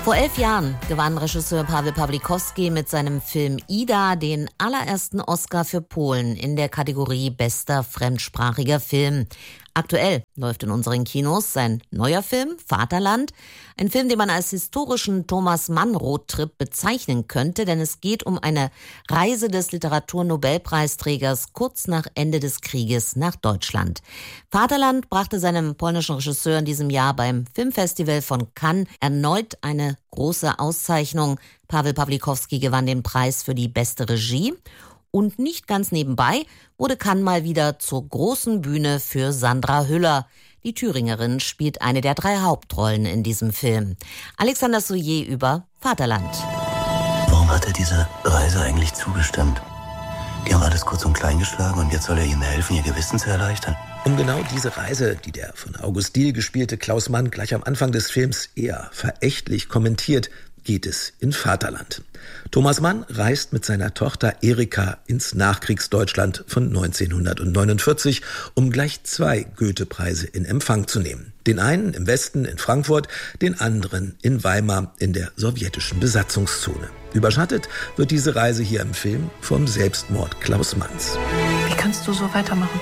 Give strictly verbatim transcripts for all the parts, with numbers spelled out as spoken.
Vor elf Jahren gewann Regisseur Paweł Pawlikowski mit seinem Film Ida den allerersten Oscar für Polen in der Kategorie Bester fremdsprachiger Film. Aktuell läuft in unseren Kinos sein neuer Film Vaterland, ein Film, den man als historischen Thomas Mann-Roadtrip bezeichnen könnte, denn es geht um eine Reise des Literaturnobelpreisträgers kurz nach Ende des Krieges nach Deutschland. Vaterland brachte seinem polnischen Regisseur in diesem Jahr beim Filmfestival von Cannes erneut eine große Auszeichnung. Paweł Pawlikowski gewann den Preis für die beste Regie. Und nicht ganz nebenbei wurde Cannes mal wieder zur großen Bühne für Sandra Hüller. Die Thüringerin spielt eine der drei Hauptrollen in diesem Film. Alexander Soyer über Vaterland. Warum hat er dieser Reise eigentlich zugestimmt? Die haben alles kurz und klein geschlagen und jetzt soll er ihnen helfen, ihr Gewissen zu erleichtern. Um genau diese Reise, die der von August Diehl gespielte Klaus Mann gleich am Anfang des Films eher verächtlich kommentiert, geht es in Vaterland. Thomas Mann reist mit seiner Tochter Erika ins Nachkriegsdeutschland von neunzehnhundertneunundvierzig, um gleich zwei Goethe-Preise in Empfang zu nehmen. Den einen im Westen in Frankfurt, den anderen in Weimar in der sowjetischen Besatzungszone. Überschattet wird diese Reise hier im Film vom Selbstmord Klaus Manns. Wie kannst du so weitermachen?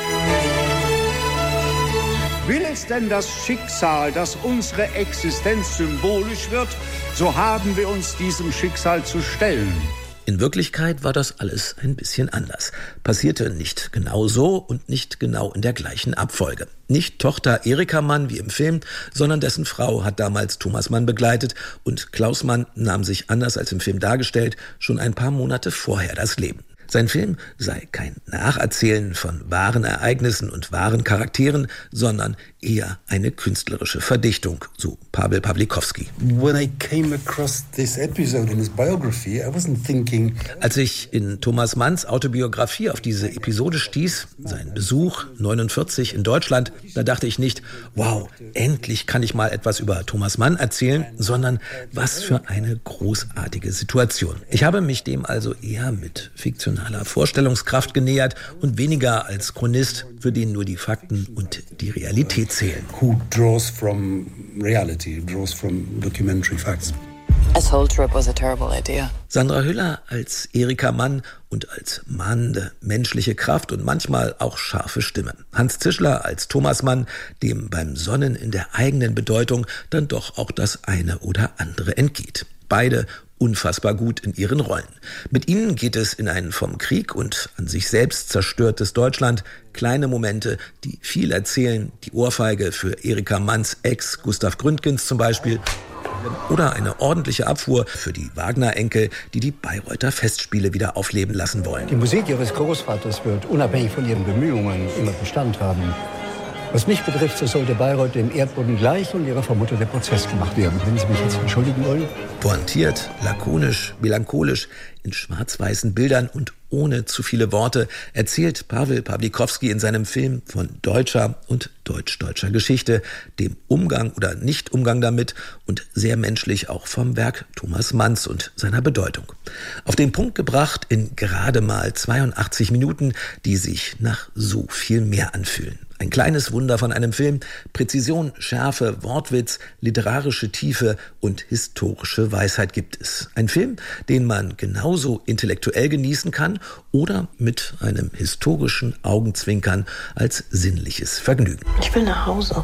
Will es denn das Schicksal, dass unsere Existenz symbolisch wird, so haben wir uns diesem Schicksal zu stellen. In Wirklichkeit war das alles ein bisschen anders. Passierte nicht genau so und nicht genau in der gleichen Abfolge. Nicht Tochter Erika Mann wie im Film, sondern dessen Frau hat damals Thomas Mann begleitet und Klaus Mann nahm sich, anders als im Film dargestellt, schon ein paar Monate vorher das Leben. Sein Film sei kein Nacherzählen von wahren Ereignissen und wahren Charakteren, sondern eher eine künstlerische Verdichtung, so Paweł Pawlikowski. When I came across this episode in his biography, I wasn't thinking. Als ich in Thomas Manns Autobiografie auf diese Episode stieß, sein Besuch neunundvierzig in Deutschland, da dachte ich nicht, wow, endlich kann ich mal etwas über Thomas Mann erzählen, sondern was für eine großartige Situation. Ich habe mich dem also eher mit fiktionaler Vorstellungskraft genähert und weniger als Chronist, für den nur die Fakten und die Realität zählen. Who draws from reality, draws from documentary facts. This whole trip was a terrible idea. Sandra Hüller als Erika Mann und als mahnende menschliche Kraft und manchmal auch scharfe Stimme. Hans Zischler als Thomas Mann, dem beim Sonnen in der eigenen Bedeutung dann doch auch das eine oder andere entgeht. Beide unfassbar gut in ihren Rollen. Mit ihnen geht es in ein vom Krieg und an sich selbst zerstörtes Deutschland. Kleine Momente, die viel erzählen. Die Ohrfeige für Erika Manns Ex Gustav Gründgens zum Beispiel. Oder eine ordentliche Abfuhr für die Wagner-Enkel, die die Bayreuther Festspiele wieder aufleben lassen wollen. Die Musik Ihres Großvaters wird unabhängig von Ihren Bemühungen immer Bestand haben. Was mich betrifft, so sollte Bayreuth dem Erdboden gleich und ihrer Vermutter der Prozess gemacht werden. Wenn Sie mich jetzt entschuldigen wollen. Pointiert, lakonisch, melancholisch, in schwarz-weißen Bildern und ohne zu viele Worte erzählt Paweł Pawlikowski in seinem Film von deutscher und deutsch-deutscher Geschichte, dem Umgang oder Nicht-Umgang damit und sehr menschlich auch vom Werk Thomas Manns und seiner Bedeutung. Auf den Punkt gebracht in gerade mal zweiundachtzig Minuten, die sich nach so viel mehr anfühlen. Ein kleines Wunder von einem Film, Präzision, Schärfe, Wortwitz, literarische Tiefe und historische Weisheit gibt es. Ein Film, den man genauso intellektuell genießen kann oder mit einem historischen Augenzwinkern als sinnliches Vergnügen. Ich will nach Hause.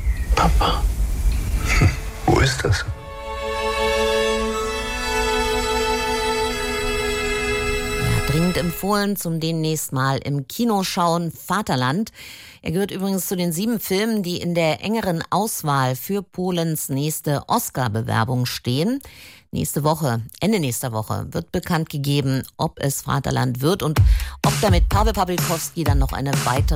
Papa. Hm, wo ist das? Dringend empfohlen zum demnächst mal im Kino schauen, Vaterland. Er gehört übrigens zu den sieben Filmen, die in der engeren Auswahl für Polens nächste Oscar-Bewerbung stehen. Nächste Woche, Ende nächster Woche, wird bekannt gegeben, ob es Vaterland wird und ob damit Paweł Pawlikowski dann noch eine weitere